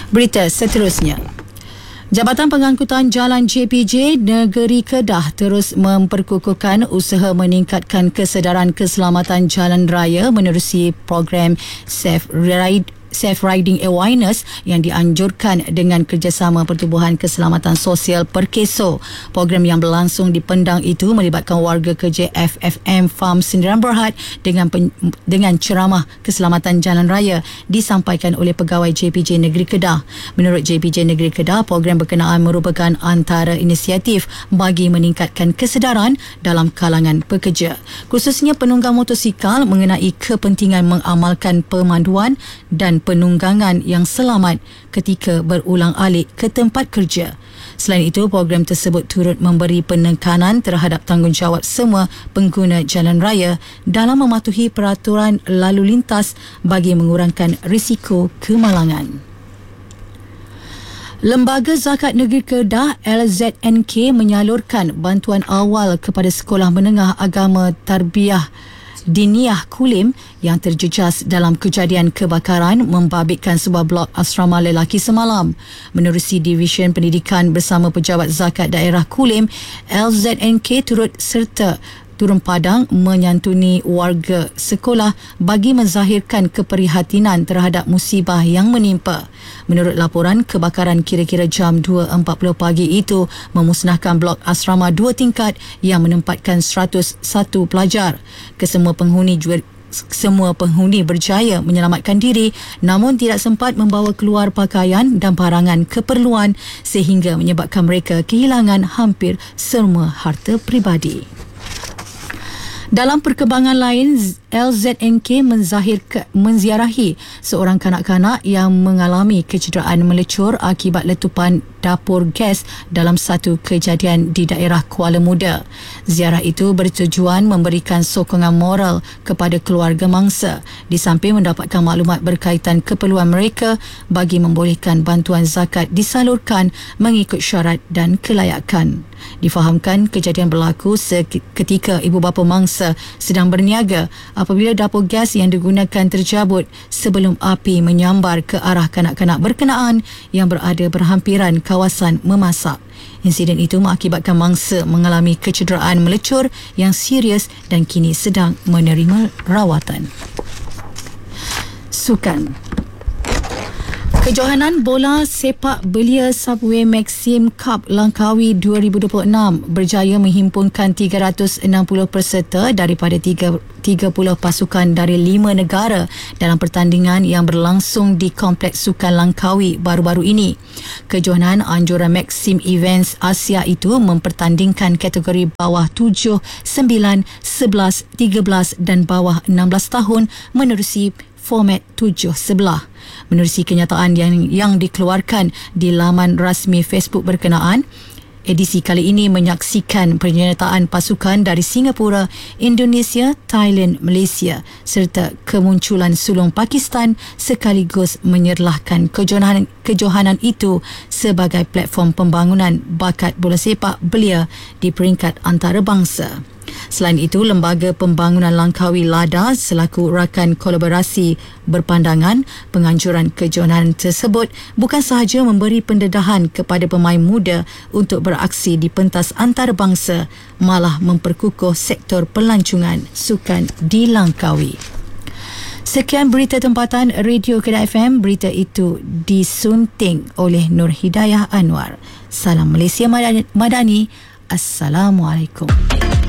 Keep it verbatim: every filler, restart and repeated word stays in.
Berita seterusnya. Jabatan Pengangkutan Jalan J P J Negeri Kedah terus memperkukuhkan usaha meningkatkan kesedaran keselamatan jalan raya menerusi program Safe Ride Safe Riding Awareness yang dianjurkan dengan kerjasama Pertubuhan Keselamatan Sosial Perkeso. Program yang berlangsung di Pendang itu melibatkan warga kerja F F M Farm Sendirian Berhad dengan pen, dengan ceramah keselamatan jalan raya disampaikan oleh pegawai J P J Negeri Kedah. Menurut J P J Negeri Kedah, program berkenaan merupakan antara inisiatif bagi meningkatkan kesedaran dalam kalangan pekerja, khususnya penunggang motosikal mengenai kepentingan mengamalkan pemanduan dan penunggangan yang selamat ketika berulang alik ke tempat kerja. Selain itu, program tersebut turut memberi penekanan terhadap tanggungjawab semua pengguna jalan raya dalam mematuhi peraturan lalu lintas bagi mengurangkan risiko kemalangan. Lembaga Zakat Negeri Kedah L Z N K menyalurkan bantuan awal kepada Sekolah Menengah Agama Tarbiyah Diniyah Kulim yang terjejas dalam kejadian kebakaran membabitkan sebuah blok asrama lelaki semalam. Menerusi Divisyen Pendidikan bersama Pejabat Zakat Daerah Kulim, L Z N K turut serta turun padang menyantuni warga sekolah bagi menzahirkan keprihatinan terhadap musibah yang menimpa. Menurut laporan, kebakaran kira-kira jam dua empat puluh pagi itu memusnahkan blok asrama dua tingkat yang menempatkan seratus satu pelajar. Kesemua penghuni Semua penghuni berjaya menyelamatkan diri namun tidak sempat membawa keluar pakaian dan barangan keperluan sehingga menyebabkan mereka kehilangan hampir semua harta peribadi. Dalam perkembangan lain, L Z N K menzahirkan, menziarahi seorang kanak-kanak yang mengalami kecederaan melecur akibat letupan dapur gas dalam satu kejadian di daerah Kuala Muda. Ziarah itu bertujuan memberikan sokongan moral kepada keluarga mangsa di samping mendapatkan maklumat berkaitan keperluan mereka bagi membolehkan bantuan zakat disalurkan mengikut syarat dan kelayakan. Difahamkan kejadian berlaku seketika ibu bapa mangsa sedang berniaga apabila dapur gas yang digunakan tercabut sebelum api menyambar ke arah kanak-kanak berkenaan yang berada berhampiran kawasan memasak. Insiden itu mengakibatkan mangsa mengalami kecederaan melecur yang serius dan kini sedang menerima rawatan. Sukan. Kejohanan bola sepak belia Subway Maxim Cup Langkawi dua ribu dua puluh enam berjaya menghimpunkan tiga ratus enam puluh peserta daripada tiga puluh pasukan dari lima negara dalam pertandingan yang berlangsung di Kompleks Sukan Langkawi baru-baru ini. Kejohanan anjuran Maxim Events Asia itu mempertandingkan kategori bawah tujuh, sembilan, sebelas, tiga belas dan bawah enam belas tahun menerusi format tujuh sebelah. Menerusi kenyataan yang yang dikeluarkan di laman rasmi Facebook berkenaan, edisi kali ini menyaksikan penyertaan pasukan dari Singapura, Indonesia, Thailand, Malaysia serta kemunculan sulung Pakistan sekaligus menyerlahkan kejohanan, kejohanan itu sebagai platform pembangunan bakat bola sepak belia di peringkat antarabangsa. Selain itu, Lembaga Pembangunan Langkawi LADA selaku rakan kolaborasi berpandangan penganjuran kejohanan tersebut bukan sahaja memberi pendedahan kepada pemain muda untuk beraksi di pentas antarabangsa, malah memperkukuh sektor pelancongan sukan di Langkawi. Sekian berita tempatan Radio Kedah F M. Berita itu disunting oleh Nur Hidayah Anwar. Salam Malaysia Madani. Assalamualaikum.